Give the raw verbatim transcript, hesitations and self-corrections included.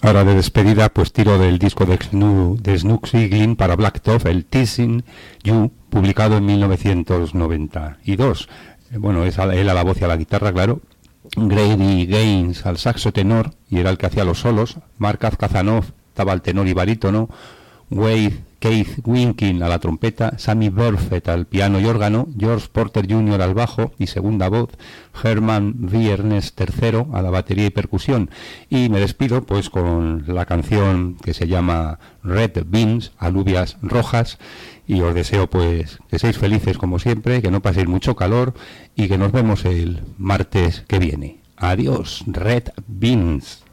Ahora de despedida, pues tiro del disco de, Snu, de Snooks Eaglin para Blacktop, el Teasing You, publicado en mil novecientos noventa y dos. Bueno, es a, él a la voz y a la guitarra, claro. Grady Gaines al saxo tenor, y era el que hacía los solos. Mark Kazanov estaba al tenor y barítono. Wade Keith Winkin a la trompeta, Sammy Burfett al piano y órgano, George Porter junior al bajo y segunda voz, Herman Viernes tercero a la batería y percusión. Y me despido pues con la canción que se llama Red Beans, alubias rojas, y os deseo pues que seáis felices como siempre, que no paséis mucho calor y que nos vemos el martes que viene. Adiós, Red Beans.